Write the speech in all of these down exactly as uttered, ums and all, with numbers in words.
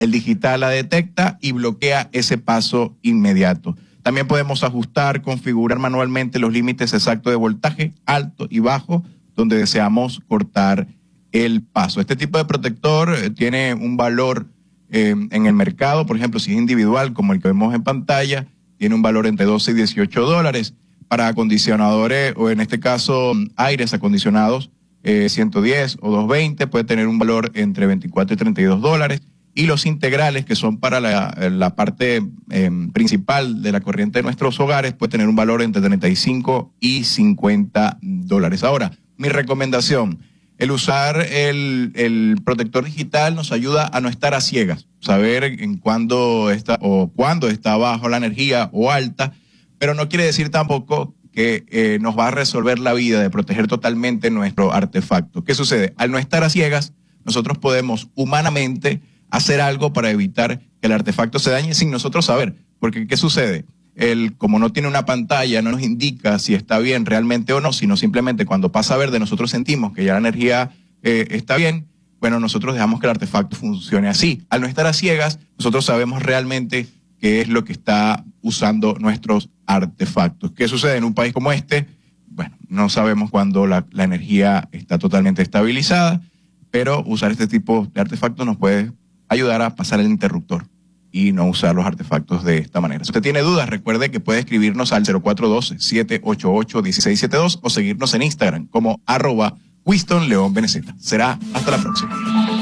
El digital la detecta y bloquea ese paso inmediato. También podemos ajustar, configurar manualmente los límites exactos de voltaje, alto y bajo, donde deseamos cortar el paso. Este tipo de protector eh, tiene un valor eh, en el mercado, por ejemplo, si es individual, como el que vemos en pantalla, tiene un valor entre doce y dieciocho dólares. Para acondicionadores, o en este caso aires acondicionados, eh, ciento diez o doscientos veinte, puede tener un valor entre veinticuatro y treinta y dos dólares. Y los integrales, que son para la, la parte eh, principal de la corriente de nuestros hogares, puede tener un valor entre treinta y cinco y cincuenta dólares. Ahora, mi recomendación, el usar el, el protector digital nos ayuda a no estar a ciegas, saber en cuándo está o cuándo está bajo la energía o alta, pero no quiere decir tampoco que eh, nos va a resolver la vida de proteger totalmente nuestro artefacto. ¿Qué sucede? Al no estar a ciegas, nosotros podemos humanamente hacer algo para evitar que el artefacto se dañe sin nosotros saber. Porque, ¿qué sucede? Él, como no tiene una pantalla, no nos indica si está bien realmente o no, sino simplemente cuando pasa a verde nosotros sentimos que ya la energía eh, está bien. Bueno, nosotros dejamos que el artefacto funcione así. Al no estar a ciegas, nosotros sabemos realmente qué es lo que está usando nuestros artefactos. ¿Qué sucede en un país como este? Bueno, no sabemos cuándo la, la energía está totalmente estabilizada, pero usar este tipo de artefactos nos puede ayudar a pasar el interruptor y no usar los artefactos de esta manera. Si usted tiene dudas, recuerde que puede escribirnos al cero cuatro uno dos, siete ocho ocho, uno seis siete dos o seguirnos en Instagram como arroba Winston León Benezeta. Será hasta la próxima.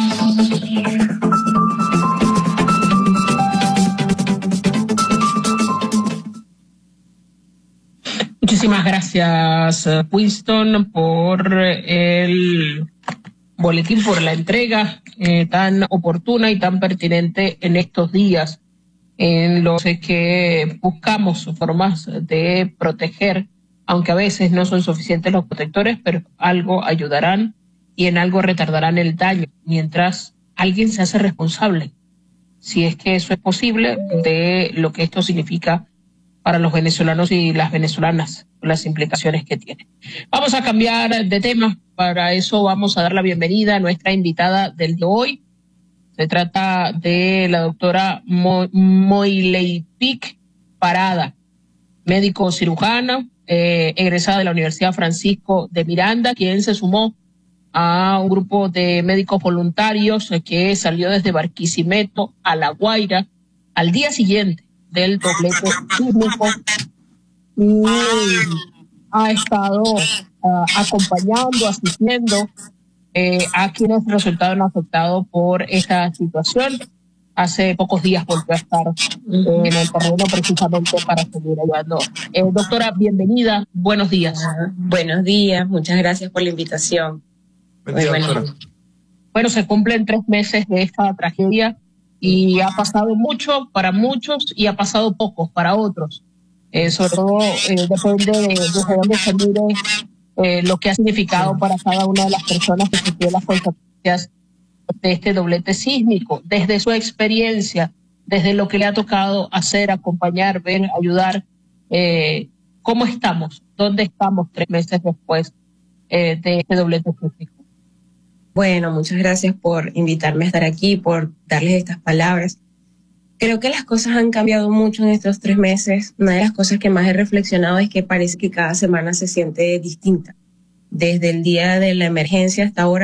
Muchísimas gracias, Winston, por el boletín, por la entrega eh, tan oportuna y tan pertinente en estos días en los que buscamos formas de proteger, aunque a veces no son suficientes los protectores, pero algo ayudarán y en algo retardarán el daño, mientras alguien se hace responsable, si es que eso es posible, de lo que esto significa para los venezolanos y las venezolanas, las implicaciones que tiene. Vamos a cambiar de tema. Para eso vamos a dar la bienvenida a nuestra invitada del de hoy. Se trata de la doctora Mo Moileipic Parada, médico cirujana, eh, egresada de la Universidad Francisco de Miranda, quien se sumó a un grupo de médicos voluntarios que salió desde Barquisimeto a La Guaira al día siguiente del doblete sísmico y ha estado uh, acompañando, asistiendo eh, a quienes resultaron afectados por esta situación. Hace pocos días volvió a estar eh, en el terreno precisamente para seguir ayudando. Eh, doctora, bienvenida, buenos días. Uh, buenos días, muchas gracias por la invitación. Buen día, Muy doctora. bueno. Bueno, se cumplen tres meses de esta tragedia y ha pasado mucho para muchos y ha pasado poco para otros. Eh, sobre todo eh, depende de desde dónde se mire eh, lo que ha significado para cada una de las personas que sufrió las consecuencias de este doblete sísmico. Desde su experiencia, desde lo que le ha tocado hacer, acompañar, ver, ayudar, eh, ¿cómo estamos? ¿Dónde estamos tres meses después eh, de este doblete sísmico? Bueno, muchas gracias por invitarme a estar aquí, por darles estas palabras. Creo que las cosas han cambiado mucho en estos tres meses. Una de las cosas que más he reflexionado es que parece que cada semana se siente distinta. Desde el día de la emergencia hasta ahora,